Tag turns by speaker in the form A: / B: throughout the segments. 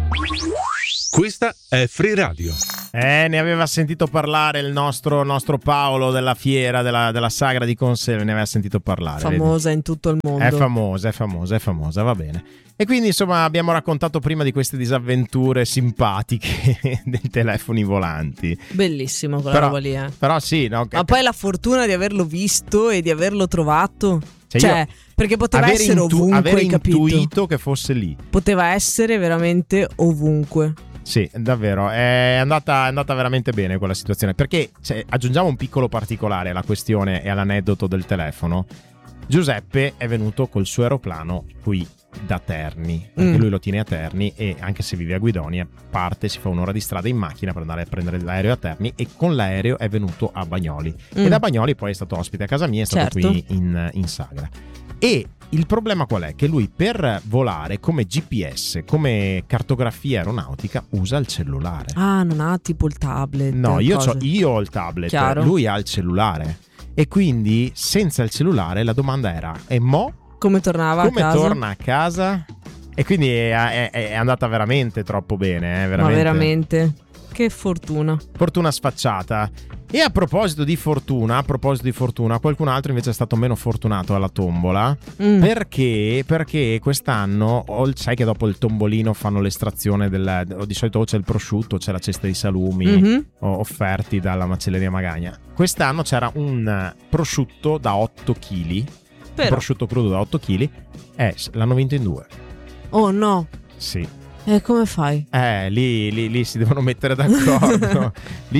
A: Questa è Free Radio.
B: Ne aveva sentito parlare il nostro Paolo della fiera, della sagra di Conselve, ne aveva sentito parlare.
C: Famosa in tutto il mondo.
B: È famosa, va bene. E quindi insomma abbiamo raccontato prima di queste disavventure simpatiche dei telefoni volanti.
C: Bellissimo quella roba lì,
B: Però sì, no?
C: Ma poi la fortuna di averlo visto e di averlo trovato. Cioè perché poteva essere ovunque,
B: aver
C: capito?
B: intuito che fosse lì.
C: Poteva essere veramente ovunque.
B: Sì, davvero, è andata veramente bene quella situazione, perché aggiungiamo un piccolo particolare alla questione e all'aneddoto del telefono. Giuseppe è venuto col suo aeroplano qui da Terni, perché lui lo tiene a Terni e anche se vive a Guidonia parte, si fa un'ora di strada in macchina per andare a prendere l'aereo a Terni e con l'aereo è venuto a Bagnoli e da Bagnoli poi è stato ospite a casa mia, è stato qui in Sagra. E il problema qual è? Che lui per volare come GPS, come cartografia aeronautica usa il cellulare.
C: Ah, non ha tipo il tablet?
B: No, io ho il tablet. Chiaro. Lui ha il cellulare. E quindi senza il cellulare la domanda era: e mo?
C: Come tornava a casa?
B: Come torna a casa? E quindi è andata veramente troppo bene, veramente.
C: Ma veramente? Che fortuna.
B: Fortuna sfacciata. E a proposito di fortuna, qualcun altro invece è stato meno fortunato alla tombola. Perché quest'anno, sai che dopo il tombolino fanno l'estrazione di solito c'è il prosciutto, c'è la cesta di salumi offerti dalla macelleria Magagna. Quest'anno c'era un prosciutto da 8 kg. Un prosciutto crudo da 8 kg. L'hanno vinto in 2.
C: Oh no.
B: Sì.
C: E come fai?
B: Lì si devono mettere d'accordo.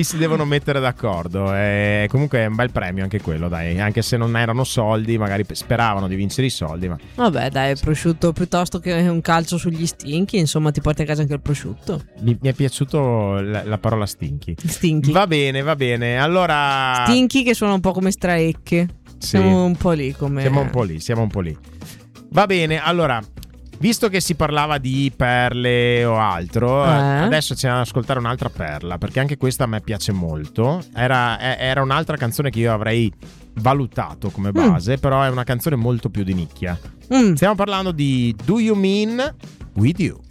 B: Comunque è un bel premio anche quello, dai. Anche se non erano soldi, magari speravano di vincere i soldi. Ma...
C: Vabbè, dai, prosciutto piuttosto che un calcio sugli stinchi. Insomma, ti porti a casa anche il prosciutto.
B: Mi è piaciuto la parola stinchi.
C: Stinchi.
B: Va bene. Allora.
C: Stinchi che suona un po' come straecche.
B: Sì.
C: Siamo un po' lì come.
B: Siamo un po' lì. Va bene, allora. Visto che si parlava di perle o altro, adesso ci andiamo ad ascoltare un'altra perla, perché anche questa a me piace molto. Era un'altra canzone che io avrei valutato come base, però è una canzone molto più di nicchia. Stiamo parlando di Do You Mean With You?